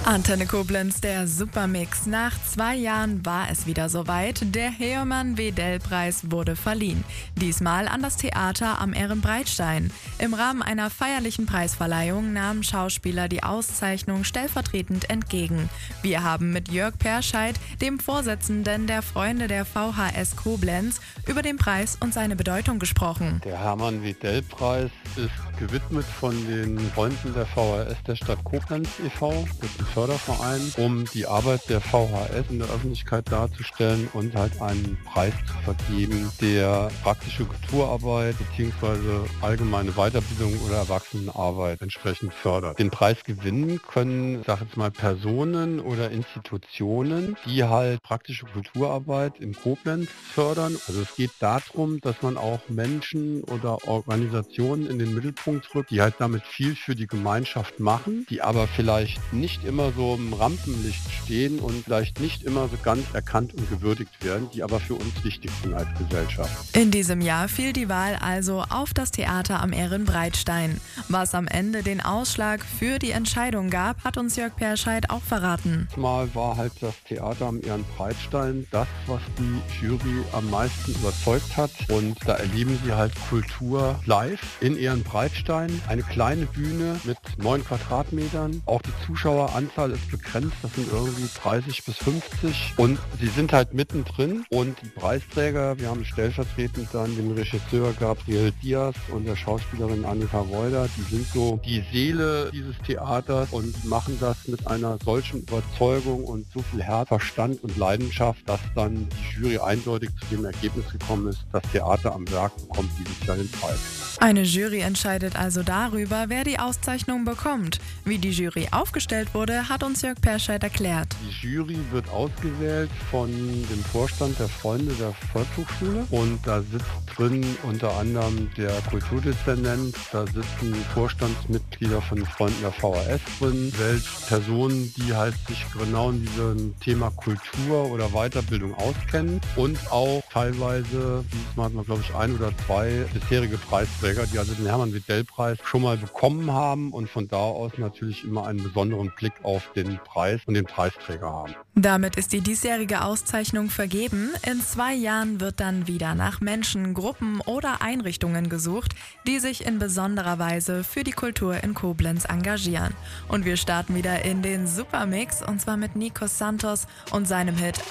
Antenne Koblenz, der Supermix. Nach 2 Jahren war es wieder soweit. Der Hermann-Wedell-Preis wurde verliehen. Diesmal an das Theater am Ehrenbreitstein. Im Rahmen einer feierlichen Preisverleihung nahmen Schauspieler die Auszeichnung stellvertretend entgegen. Wir haben mit Jörg Perscheid, dem Vorsitzenden der Freunde der VHS Koblenz, über den Preis und seine Bedeutung gesprochen. Der Hermann-Wedell-Preis ist gewidmet von den Freunden der VHS der Stadt Koblenz e.V., das ist ein Förderverein, um die Arbeit der VHS in der Öffentlichkeit darzustellen und halt einen Preis zu vergeben, der praktische Kulturarbeit bzw. allgemeine Weiterbildung oder Erwachsenenarbeit entsprechend fördert. Den Preis gewinnen können, ich sage jetzt mal, Personen oder Institutionen, die halt praktische Kulturarbeit in Koblenz fördern. Also es geht darum, dass man auch Menschen oder Organisationen in den Mittelpunkt rückt, die halt damit viel für die Gemeinschaft machen, die aber vielleicht nicht immer so im Rampenlicht stehen und vielleicht nicht immer so ganz erkannt und gewürdigt werden, die aber für uns wichtig sind als Gesellschaft. In diesem Jahr fiel die Wahl also auf das Theater am Ehrenbreitstein. Was am Ende den Ausschlag für die Entscheidung gab, hat uns Jörg Perscheid auch verraten. Mal war halt das Theater am Ehrenbreitstein das, was die Jury am meisten überzeugt hat. Und da erleben sie halt Kultur live in Ehrenbreitstein. Eine kleine Bühne mit 9 Quadratmetern. Auch die Zuschaueranzahl ist begrenzt. Das sind irgendwie 30 bis 50. Und sie sind halt mittendrin. Und die Preisträger, wir haben stellvertretend dann den Regisseur Gabriel Diaz und der Schauspielerin Annika Reuter. Die sind so die Seele dieses Theaters und machen das mit einer solchen Überzeugung und so viel Herz, Verstand und Leidenschaft, dass dann die Jury eindeutig zu dem Ergebnis gekommen ist, das Theater am Werk bekommt dieses Jahr den Preis. Eine Jury entscheidet also darüber, wer die Auszeichnung bekommt. Wie die Jury aufgestellt wurde, hat uns Jörg Perscheid erklärt. Die Jury wird ausgewählt von dem Vorstand der Freunde der Volkshochschule und da sitzt drin unter anderem der Kulturdezernent, da sitzen Vorstandsmitglieder von den Freunden der VHS drin, Personen, die halt sich genau in diesem Thema Kultur oder Weiterbildung auskennen und auch teilweise, diesmal hatten wir glaube ich 1 oder 2 bisherige Preisträger, die also den Hermann-Wedell-Preis schon mal bekommen haben und von da aus natürlich immer einen besonderen Blick auf den Preis und den Preisträger haben. Damit ist die diesjährige Auszeichnung vergeben. In 2 Jahren wird dann wieder nach Menschen, Gruppen oder Einrichtungen gesucht, die sich in besonderer Weise für die Kultur in Koblenz engagieren. Und wir starten wieder in den Supermix und zwar mit Nikos Santos und seinem Hit